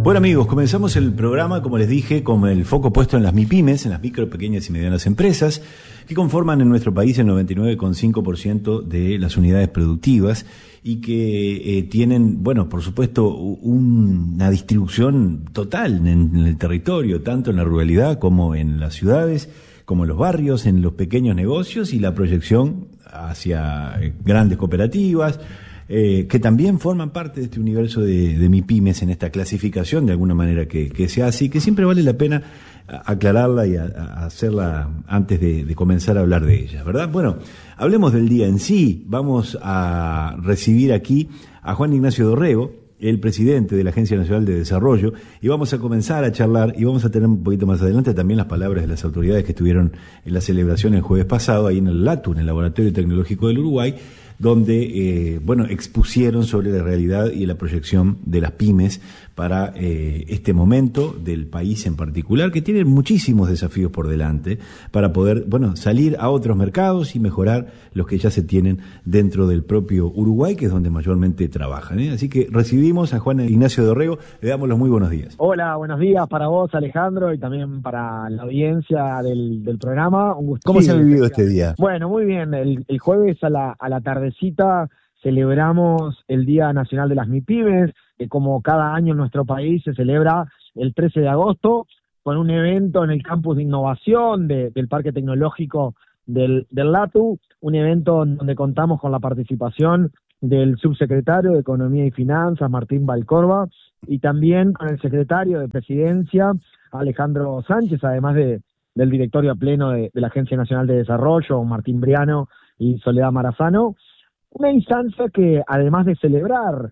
Bueno amigos, comenzamos el programa, como les dije, con el foco puesto en las MIPYMES, en las micro, pequeñas y medianas empresas, que conforman en nuestro país el 99,5% de las unidades productivas y que tienen, bueno, por supuesto, una distribución total en el territorio, tanto en la ruralidad como en las ciudades, como en los barrios, en los pequeños negocios y la proyección hacia grandes cooperativas, que también forman parte de este universo de MIPYMES en esta clasificación de alguna manera que se hace y que siempre vale la pena aclararla y hacerla antes de comenzar a hablar de ellas, ¿verdad? Bueno, hablemos del día en sí. Vamos a recibir aquí a Juan Ignacio Dorrego, el presidente de la Agencia Nacional de Desarrollo, y vamos a comenzar a charlar y vamos a tener un poquito más adelante también las palabras de las autoridades que estuvieron en la celebración el jueves pasado ahí en el LATU, en el Laboratorio Tecnológico del Uruguay, donde expusieron sobre la realidad y la proyección de las pymes para este momento del país en particular, que tiene muchísimos desafíos por delante para poder salir a otros mercados y mejorar los que ya se tienen dentro del propio Uruguay, que es donde mayormente trabajan, ¿eh? Así que recibimos a Juan Ignacio Dorrego, le damos los muy buenos días. Hola, buenos días para vos, Alejandro, y también para la audiencia del programa. Un gusto. ¿Cómo se ha vivido este día? Bueno, muy bien. El jueves a la tardecita celebramos el Día Nacional de las MIPYMES, que como cada año en nuestro país se celebra el 13 de agosto, con un evento en el campus de innovación del Parque Tecnológico del LATU, un evento donde contamos con la participación del subsecretario de Economía y Finanzas, Martín Valcorba, y también con el secretario de Presidencia, Alejandro Sánchez, además del directorio a pleno de la Agencia Nacional de Desarrollo, Martín Briano y Soledad Marazano. Una instancia que, además de celebrar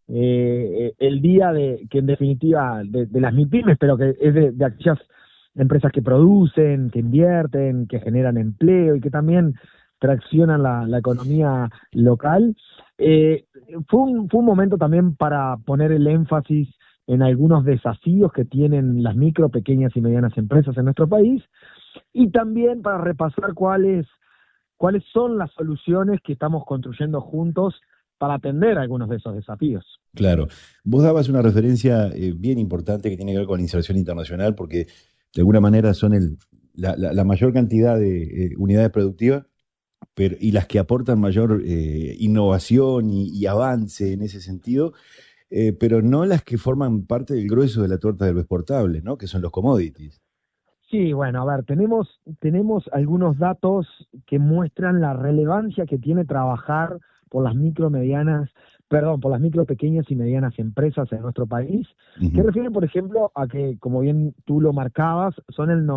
el día que en definitiva de las MIPYMES, pero que es de aquellas empresas que producen, que invierten, que generan empleo y que también traccionan la economía local, fue un momento también para poner el énfasis en algunos desafíos que tienen las micro, pequeñas y medianas empresas en nuestro país, y también para repasar cuáles son las soluciones que estamos construyendo juntos para atender algunos de esos desafíos. Claro. Vos dabas una referencia bien importante que tiene que ver con la inserción internacional, porque de alguna manera son la mayor cantidad de unidades productivas y las que aportan mayor innovación y avance en ese sentido, pero no las que forman parte del grueso de la torta de lo exportable, ¿no? Que son los commodities. Sí, bueno, a ver, tenemos algunos datos que muestran la relevancia que tiene trabajar por las micro, pequeñas y medianas empresas en nuestro país, que refieren, por ejemplo, a que, como bien tú lo marcabas, son el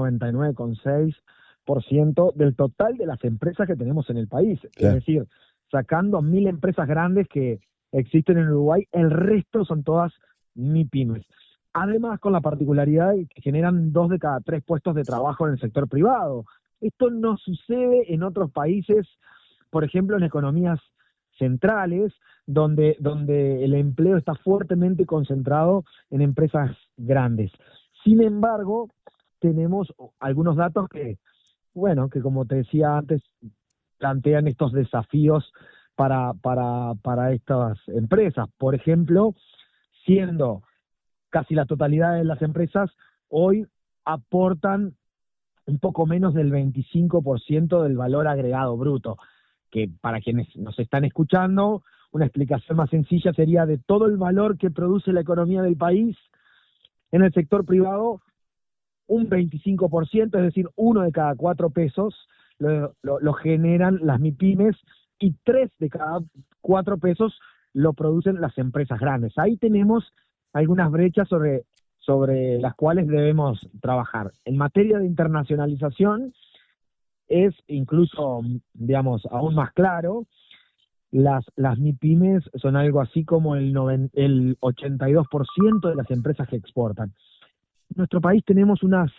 99,6% del total de las empresas que tenemos en el país. Claro. Es decir, sacando 1.000 empresas grandes que existen en Uruguay, el resto son todas MIPYMES. Además, con la particularidad de que generan 2 de cada 3 puestos de trabajo en el sector privado. Esto no sucede en otros países, por ejemplo, en economías centrales, donde el empleo está fuertemente concentrado en empresas grandes. Sin embargo, tenemos algunos datos que como te decía antes, plantean estos desafíos para estas empresas. Por ejemplo, siendo casi la totalidad de las empresas hoy aportan un poco menos del 25% del valor agregado bruto, que para quienes nos están escuchando, una explicación más sencilla sería de todo el valor que produce la economía del país en el sector privado, un 25%, es decir, 1 de cada 4 pesos lo generan las MIPYMES y 3 de cada 4 pesos lo producen las empresas grandes. Ahí tenemos algunas brechas sobre las cuales debemos trabajar. En materia de internacionalización es incluso, digamos, aún más claro. Las MIPYMES son algo así como el 82% de las empresas que exportan. En nuestro país tenemos unas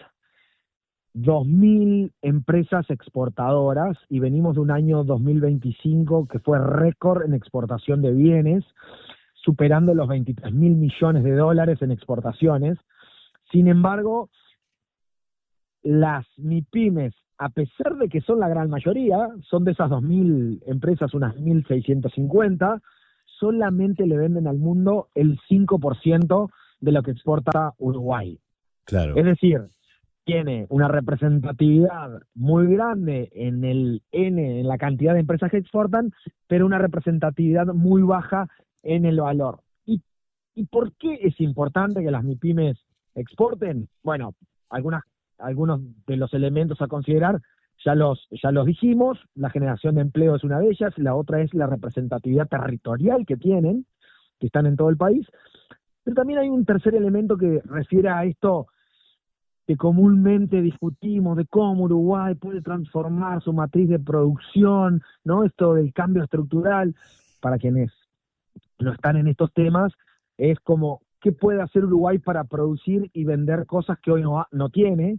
2.000 empresas exportadoras y venimos de un año 2025 que fue récord en exportación de bienes, superando los 23.000 millones de dólares en exportaciones. Sin embargo, las MIPYMES, a pesar de que son la gran mayoría, son de esas 2.000 empresas unas 1.650, solamente le venden al mundo el 5% de lo que exporta Uruguay. Claro. Es decir, tiene una representatividad muy grande en la cantidad de empresas que exportan, pero una representatividad muy baja en el valor. ¿Y por qué es importante que las MIPYMES exporten? Bueno, algunos de los elementos a considerar ya los dijimos. La generación de empleo es una de ellas, la otra es la representatividad territorial que tienen, que están en todo el país, pero también hay un tercer elemento que refiere a esto que comúnmente discutimos, de cómo Uruguay puede transformar su matriz de producción, ¿no? Esto del cambio estructural, para quienes no están en estos temas, es como, ¿qué puede hacer Uruguay para producir y vender cosas que hoy no tiene?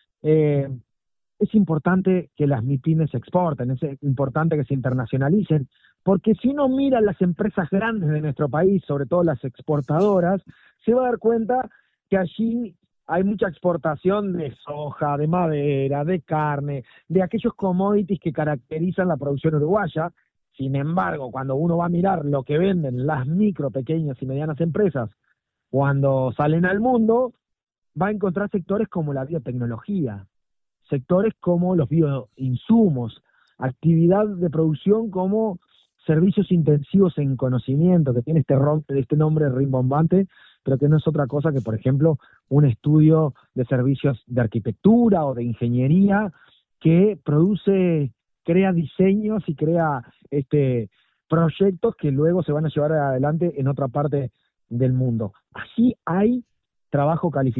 Es importante que las MIPYMES exporten, es importante que se internacionalicen, porque si uno mira las empresas grandes de nuestro país, sobre todo las exportadoras, se va a dar cuenta que allí hay mucha exportación de soja, de madera, de carne, de aquellos commodities que caracterizan la producción uruguaya. Sin embargo, cuando uno va a mirar lo que venden las micro, pequeñas y medianas empresas cuando salen al mundo, va a encontrar sectores como la biotecnología, sectores como los bioinsumos, actividad de producción como servicios intensivos en conocimiento, que tiene este nombre rimbombante, pero que no es otra cosa que, por ejemplo, un estudio de servicios de arquitectura o de ingeniería que crea diseños y crea proyectos que luego se van a llevar adelante en otra parte del mundo. Así hay trabajo calificado